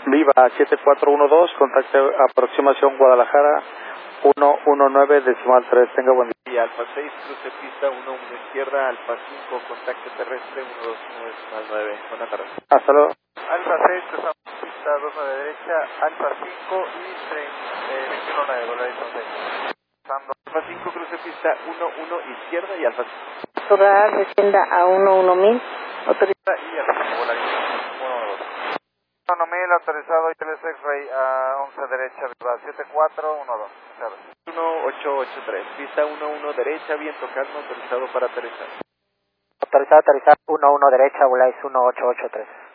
Viva 7412, contacte aproximación Guadalajara 119.3. Tenga buen día. Y Alfa 6, cruce pista 11 izquierda, Alfa 5, contacto terrestre 121.9. Buenas tardes. Hasta luego. Alfa 6, cruzamos pista 29 derecha, Alfa 5 y 21 dólares 11. Alfa 5, cruce pista 11 izquierda y Alfa 5. Radar descienda a 11.000. Autorizado. Y Alfa 5, volaría 11000, autorizado, ILS X-Ray a 11 derecha, viva 7412. 1883, pista 11 derecha, viento calmo, autorizado para aterrizar. Autorizado aterrizar 11 derecha, Volais 1883.